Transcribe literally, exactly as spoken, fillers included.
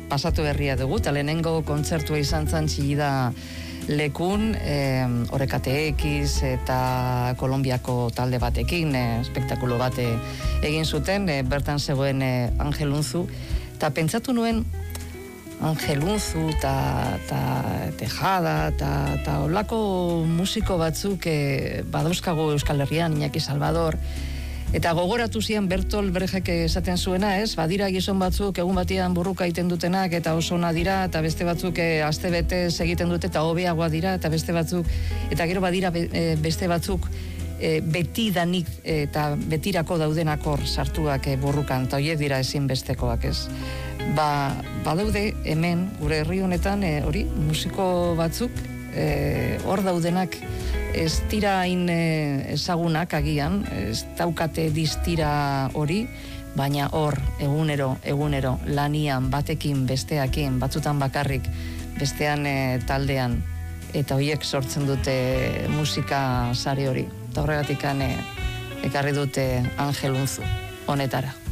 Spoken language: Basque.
pasatu berria dugu, eta lehenengo kontzertua izan zan txillida lekun, e, Orekate X eta Kolombiako talde batekin, e, espektakulo bate egin zuten, e, bertan zegoen e, Angel Unzu, eta pentsatu nuen Angel Unzu eta Tejada eta olako musiko batzuk e, badauzkago Euskal Herrian, Iñaki Salvador, eta gogoratu zian Bertol Brejek esaten zuena, ez? Badira gizon batzuk egun batian burruka egiten dutenak eta oso ona dira, eta beste batzuk e, aste bete egiten dute eta hobeagoa dira, eta beste batzuk, eta gero badira be, e, beste batzuk e, beti danik eta betirako daudenak hor sartuak e, burrukan, eta horiek dira ezinbestekoak, ez? Ba, badaude hemen, gure herri honetan, e, hori, musiko batzuk, e, hor daudenak ez dira hain e, ezagunak agian, ez daukate distira hori, baina hor, egunero, egunero, lanian, batekin, besteakin, batzutan bakarrik, bestean e, taldean, eta horiek sortzen dute musika sari hori. Eta horregatik e, ekarri dute Angel Unzu honetara.